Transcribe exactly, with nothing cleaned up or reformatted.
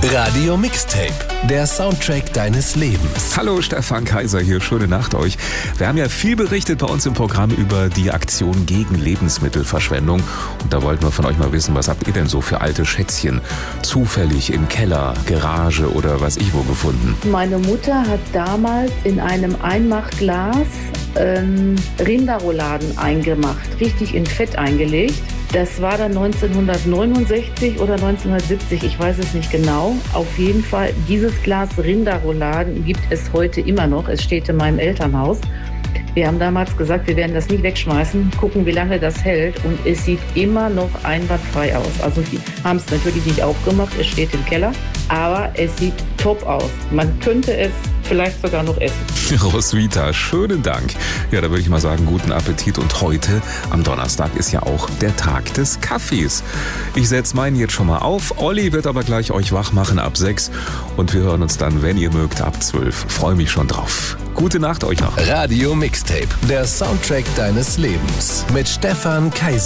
Radio Mixtape, der Soundtrack deines Lebens. Hallo, Stefan Kaiser hier, schöne Nacht euch. Wir haben ja viel berichtet bei uns im Programm über die Aktion gegen Lebensmittelverschwendung. Und da wollten wir von euch mal wissen, was habt ihr denn so für alte Schätzchen zufällig im Keller, Garage oder was ich wo gefunden? Meine Mutter hat damals in einem Einmachglas ähm, Rinderrouladen eingemacht, richtig in Fett eingelegt. Das war dann neunzehnhundertneunundsechzig oder neunzehnhundertsiebzig, ich weiß es nicht genau. Auf jeden Fall, dieses Glas Rinderrouladen gibt es heute immer noch. Es steht in meinem Elternhaus. Wir haben damals gesagt, wir werden das nicht wegschmeißen, gucken, wie lange das hält. Und es sieht immer noch einwandfrei aus. Also wir haben es natürlich nicht aufgemacht, es steht im Keller. Aber es sieht top aus. Man könnte es vielleicht sogar noch essen. Roswitha, schönen Dank. Ja, da würde ich mal sagen, guten Appetit. Und heute, am Donnerstag, ist ja auch der Tag des Kaffees. Ich setze meinen jetzt schon mal auf. Olli wird aber gleich euch wach machen ab sechs. Und wir hören uns dann, wenn ihr mögt, ab zwölf. Freue mich schon drauf. Gute Nacht euch noch. Radio Mixtape, der Soundtrack deines Lebens. Mit Stefan Kaiser.